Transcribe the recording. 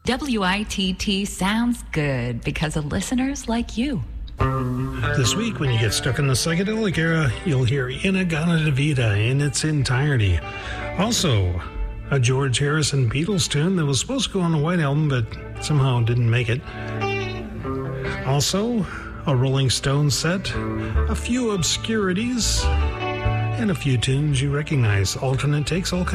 WITT sounds good because of listeners like you. This week, when you get stuck in the psychedelic era, you'll hear In-A-Gadda-Da-Vida in its entirety. Also, a George Harrison Beatles tune that was supposed to go on the White Album, but somehow didn't make it. Also, a Rolling Stones set, a few obscurities, and a few tunes you recognize. Alternate takes, all kinds